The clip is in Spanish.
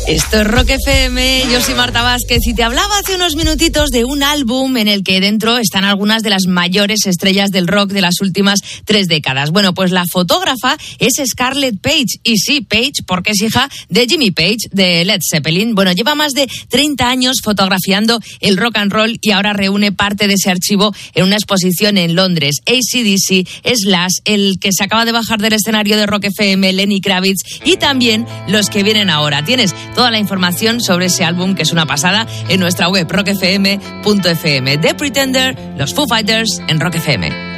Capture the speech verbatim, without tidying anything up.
Esto es Rock F M, yo soy Marta Vázquez y te hablaba hace unos minutitos de un álbum en el que dentro están algunas de las mayores estrellas del rock de las últimas tres décadas. Bueno, pues la fotógrafa es Scarlett Page, y sí, Page, porque es hija de Jimmy Page, de Led Zeppelin. Bueno, lleva más de treinta años fotografiando el rock and roll y ahora reúne parte de ese archivo en una exposición en Londres. A C D C, Slash, el que se acaba de bajar del escenario de Rock F M, Lenny Kravitz, y también los que vienen ahora. Tienes toda la información sobre ese álbum, que es una pasada, en nuestra web rock f m punto f m. The Pretender, los Foo Fighters en Rock F M.